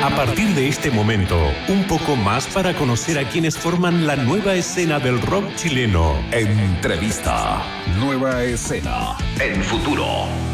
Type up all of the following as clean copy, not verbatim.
A partir de este momento, un poco más para conocer a quienes forman la nueva escena del rock chileno. Entrevista. Nueva escena. En Futuro.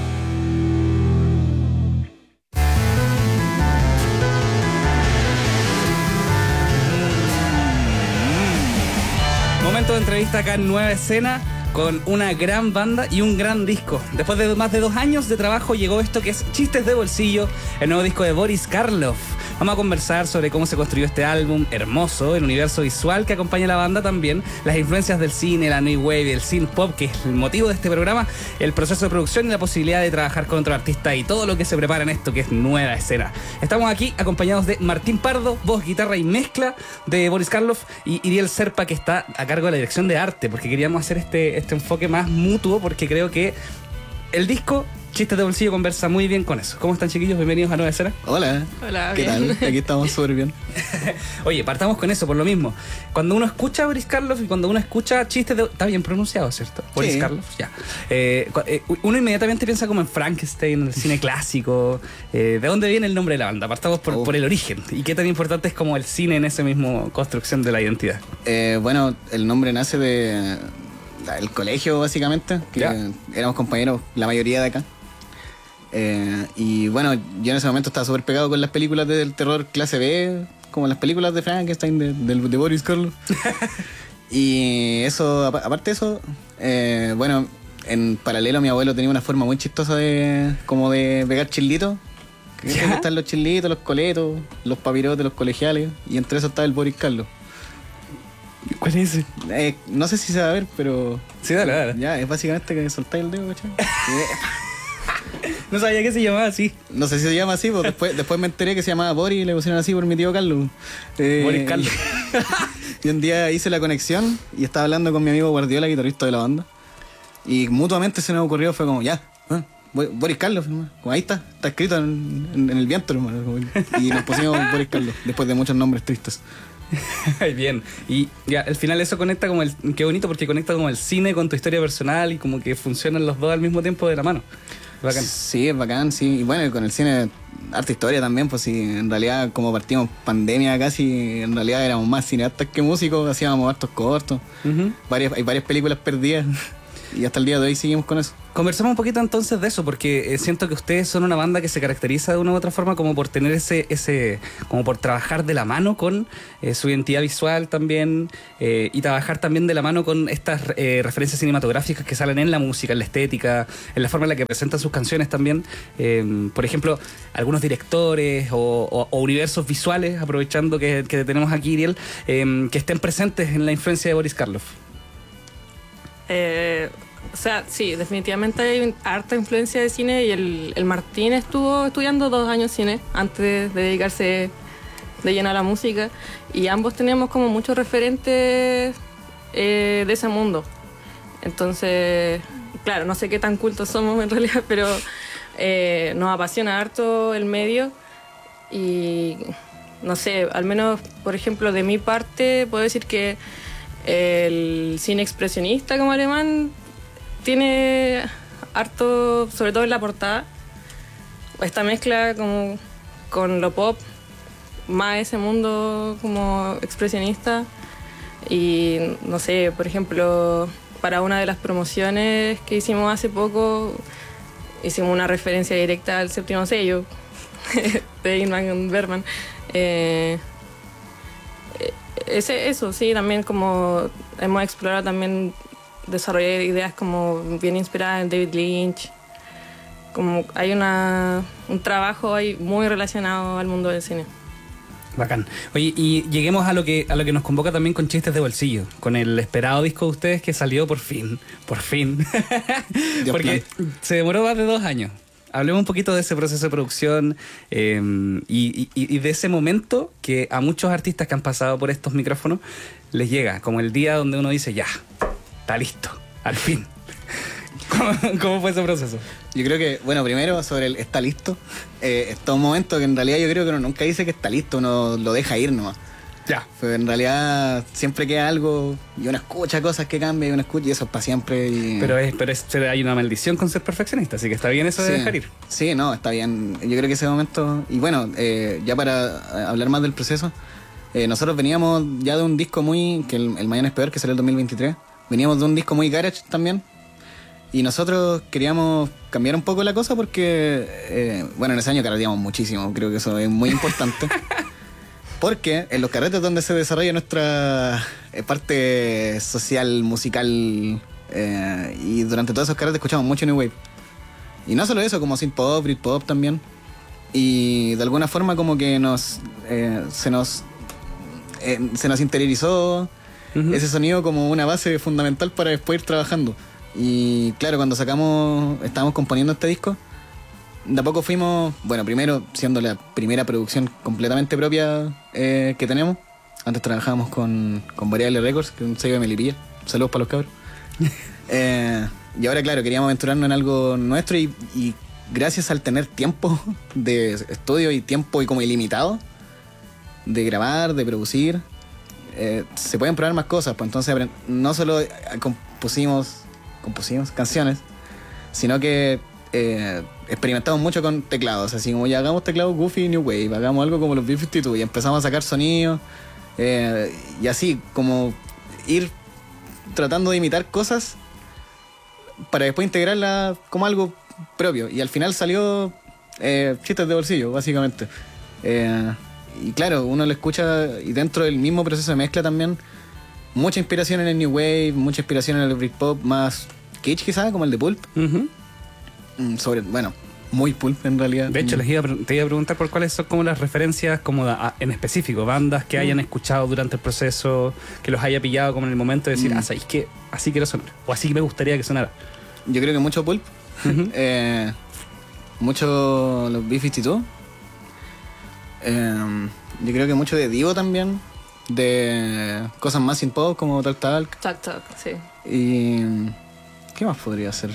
Momento de entrevista acá en Nueva Escena con una gran banda y un gran disco. Después de más de 2 años de trabajo llegó esto que es Chistes de Bolsillo, el nuevo disco de Boris Karloff. Vamos a conversar sobre cómo se construyó este álbum hermoso, el universo visual que acompaña a la banda también, las influencias del cine, la new wave, el synth pop, que es el motivo de este programa, el proceso de producción y la posibilidad de trabajar con otro artista y todo lo que se prepara en esto que es Nueva Escena. Estamos aquí acompañados de Martín Pardo, voz, guitarra y mezcla de Boris Karloff, y Iriel Serpa, que está a cargo de la dirección de arte, porque queríamos hacer este enfoque más mutuo, porque creo que el disco Chistes de Bolsillo conversa muy bien con eso. ¿Cómo están, chiquillos? Bienvenidos a Nueva Escena. Hola. Hola, ¿Qué bien. tal? Aquí estamos súper bien. Oye, partamos con eso, por lo mismo. Cuando uno escucha a Boris Karloff y cuando uno escucha Chistes de... Está bien pronunciado, ¿cierto? Boris Karloff, ya. Uno inmediatamente piensa como en Frankenstein, en el cine clásico. ¿De dónde viene el nombre de la banda? Partamos por el origen. ¿Y qué tan importante es como el cine en esa misma construcción de la identidad? Bueno, el nombre nace del colegio, básicamente, que éramos compañeros, la mayoría de acá. Y bueno, yo en ese momento estaba súper pegado con las películas del terror clase B, como las películas de Frankenstein de Boris Karloff. Y eso, aparte de eso, bueno, en paralelo mi abuelo tenía una forma muy chistosa de pegar chilitos. Que están los chilitos, los coletos, los papirotes, los colegiales, y entre eso estaba el Boris Karloff. ¿Cuál es ese? No sé si se va a ver, pero... Sí, dale. Ya, es básicamente que soltáis el dedo, ¿cachai? No sabía que se llamaba así. No sé si se llama así, pues después me enteré que se llamaba Boris y le pusieron así por mi tío Carlos. Boris Karloff. Y un día hice la conexión y estaba hablando con mi amigo Guardiola, guitarrista de la banda. Y mutuamente se nos ocurrió, fue como, Boris Karloff, como ahí está escrito en el viento, hermano. Y nos pusimos Boris Karloff, después de muchos nombres tristes. Bien, y ya al final eso conecta como qué bonito, porque conecta como el cine con tu historia personal y como que funcionan los dos al mismo tiempo de la mano. Bacán. Sí, es bacán, sí. Y bueno, con el cine, arte historia también, pues sí, en realidad como partimos pandemia casi, en realidad éramos más cineastas que músicos, hacíamos hartos cortos, hay varias películas perdidas y hasta el día de hoy seguimos con eso. Conversamos un poquito entonces de eso, porque siento que ustedes son una banda que se caracteriza de una u otra forma como por tener como por trabajar de la mano con su identidad visual también, y trabajar también de la mano con estas referencias cinematográficas que salen en la música, en la estética, en la forma en la que presentan sus canciones también. Por ejemplo, algunos directores o universos visuales, aprovechando que tenemos aquí, Iriel, que estén presentes en la influencia de Boris Karloff. O sea, sí, definitivamente hay harta influencia de cine, y el Martín estuvo estudiando 2 años cine antes de dedicarse de lleno a la música, y ambos teníamos como muchos referentes de ese mundo. Entonces, claro, no sé qué tan cultos somos en realidad, pero nos apasiona harto el medio, y no sé, al menos, por ejemplo, de mi parte puedo decir que el cine expresionista como alemán tiene harto, sobre todo en la portada, esta mezcla como con lo pop, más ese mundo como expresionista. Y no sé, por ejemplo, para una de las promociones que hicimos hace poco, hicimos una referencia directa al séptimo sello de Ingmar Bergman. Eso sí, también como hemos explorado también desarrollar ideas como bien inspiradas en David Lynch, como hay un trabajo ahí muy relacionado al mundo del cine. Bacán. Oye, y lleguemos a lo que nos convoca también con Chistes de Bolsillo, con el esperado disco de ustedes que salió por fin. Porque se demoró más de 2 años. Hablemos un poquito de ese proceso de producción, y de ese momento que a muchos artistas que han pasado por estos micrófonos les llega, como el día donde uno dice, ya, está listo, al fin. ¿Cómo fue ese proceso? Yo creo que, bueno, primero sobre el está listo, está un momento que en realidad yo creo que uno nunca dice que está listo, uno lo deja ir nomás. Ya. Pero en realidad siempre queda algo y uno escucha cosas que cambian y uno escucha y eso es para siempre. Pero hay una maldición con ser perfeccionista, así que está bien eso de dejar ir. Sí, no, está bien. Yo creo que ese momento... Y bueno, ya para hablar más del proceso, nosotros veníamos ya de un disco muy... que el Mañana es Peor, que salió el 2023. Veníamos de un disco muy garage también. Y nosotros queríamos cambiar un poco la cosa porque, bueno, en ese año carreteamos muchísimo. Creo que eso es muy importante. Porque en los carretes donde se desarrolla nuestra parte social, musical, y durante todos esos carretes escuchamos mucho New Wave. Y no solo eso, como synth pop, Britpop también. Y de alguna forma como que se nos interiorizó ese sonido como una base fundamental para después ir trabajando. Y claro, cuando estábamos componiendo este disco, de a poco fuimos, bueno, primero siendo la primera producción completamente propia que tenemos. Antes trabajábamos con Variable Records, que es un sello de Melipilla. Saludos para los cabros. Y ahora, claro, queríamos aventurarnos en algo nuestro y gracias al tener tiempo de estudio y tiempo y como ilimitado de grabar, de producir, se pueden probar más cosas. Pues entonces no solo compusimos canciones, sino que experimentamos mucho con teclados, así como ya hagamos teclados goofy New Wave, hagamos algo como los B-52 y empezamos a sacar sonidos y así como ir tratando de imitar cosas para después integrarlas como algo propio y al final salió Chistes de Bolsillo, básicamente. Y claro, uno lo escucha y dentro del mismo proceso de mezcla también mucha inspiración en el New Wave, mucha inspiración en el Britpop más kitsch quizás, como el de Pulp. Bueno, muy Pulp en realidad. De hecho, te iba a preguntar por cuáles son como las referencias como en específico, bandas que hayan escuchado durante el proceso, que los haya pillado como en el momento de decir, ¿sabéis qué? Así quiero sonar, o así me gustaría que sonara. Yo creo que mucho Pulp, mucho los B-52, yo creo que mucho de Divo también, de cosas más sin pop como Talk Talk. Talk Talk, sí. Y ¿qué más podría ser?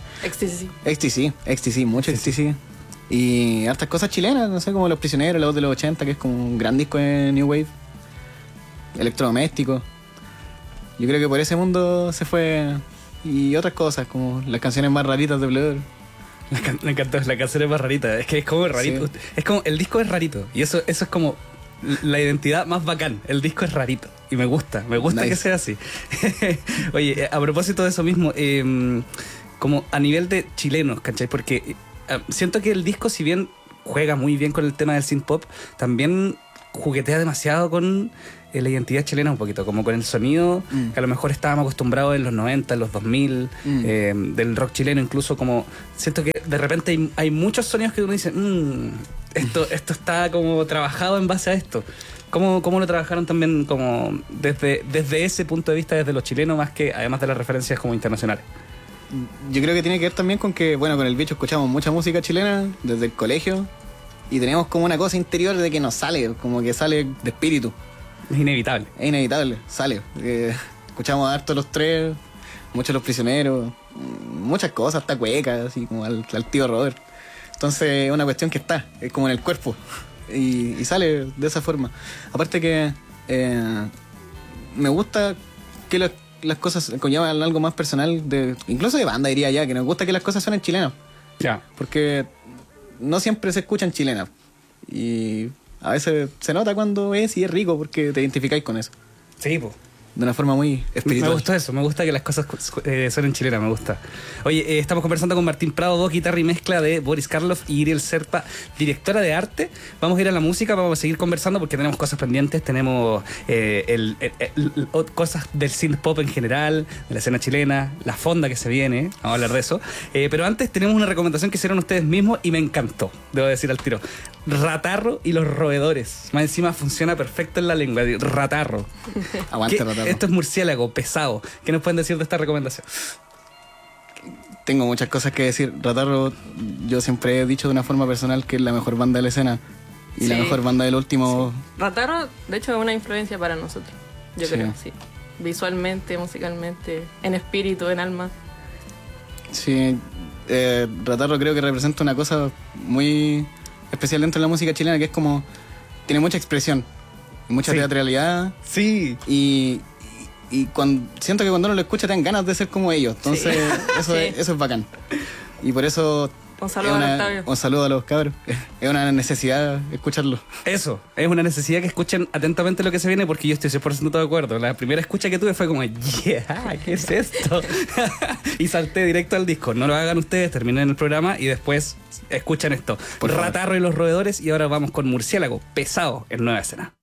XTC, mucho XTC. Y hartas cosas chilenas, no sé, como Los Prisioneros, La Voz de los 80, que es como un gran disco de New Wave. Electrodoméstico. Yo creo que por ese mundo se fue. Y otras cosas, como las canciones más raritas de Blur. Me encantó, la canción es más rarita. Es que es como rarito. Sí. Es como, el disco es rarito. Y eso es como la identidad más bacán. El disco es rarito. Y me gusta nice. Que sea así. Oye, a propósito de eso mismo, como a nivel de chilenos, ¿cachai? Porque siento que el disco, si bien juega muy bien con el tema del synth pop, también juguetea demasiado con la identidad chilena un poquito, como con el sonido que a lo mejor estábamos acostumbrados en los 90, en los 2000, del rock chileno incluso, como siento que de repente hay muchos sonidos que uno dice, esto está como trabajado en base a esto. ¿Cómo lo trabajaron también como desde ese punto de vista, desde los chilenos, más que además de las referencias como internacionales? Yo creo que tiene que ver también con que, bueno, con el bicho escuchamos mucha música chilena desde el colegio y tenemos como una cosa interior de que nos sale, como que sale de espíritu. Es inevitable, sale. Escuchamos harto los tres, muchos Los Prisioneros, muchas cosas, hasta cuecas, así como al tío Robert. Entonces es una cuestión que es como en el cuerpo y sale de esa forma. Aparte que me gusta que las cosas conllevan algo más personal, incluso de banda diría ya, que nos gusta que las cosas suenen chilenas. Ya. Porque no siempre se escuchan chilenas. Y a veces se nota cuando es y es rico porque te identificáis con eso. Sí, pues. De una forma muy espiritual. Me gustó eso, me gusta que las cosas suenen chilenas, me gusta. Oye, estamos conversando con Martín Prado, voz, guitarra y mezcla de Boris Karloff, y Iriel Serpa, directora de arte. Vamos a ir a la música, vamos a seguir conversando porque tenemos cosas pendientes, tenemos cosas del synth pop en general, de la escena chilena, la fonda que se viene, vamos a hablar de eso. Pero antes tenemos una recomendación que hicieron ustedes mismos y me encantó, debo decir al tiro. Ratarro y los roedores. Más encima funciona perfecto en la lengua. Ratarro. Aguante, Ratarro. Esto es murciélago, pesado. ¿Qué nos pueden decir de esta recomendación? Tengo muchas cosas que decir. Ratarro, yo siempre he dicho de una forma personal que es la mejor banda de la escena. Y la mejor banda del último. Sí. Ratarro, de hecho, es una influencia para nosotros. Yo creo, sí. Visualmente, musicalmente, en espíritu, en alma. Sí. Ratarro creo que representa una cosa muy especial dentro de la música chilena, que es como tiene mucha expresión mucha Sí. teatralidad. Sí. Y siento que cuando uno lo escucha te dan ganas de ser como ellos. Entonces, eso, Sí. eso es bacán. Y por eso... Un saludo a Octavio. Un saludo a los cabros. Es una necesidad escucharlo. Eso, es una necesidad que escuchen atentamente lo que se viene porque yo estoy 100% de acuerdo. La primera escucha que tuve fue como, yeah, ¿qué es esto? Y salté directo al disco. No lo hagan ustedes, terminen el programa y después escuchan esto. Por favor. Ratarro y los roedores y ahora vamos con Murciélago, pesado en Nueva Escena.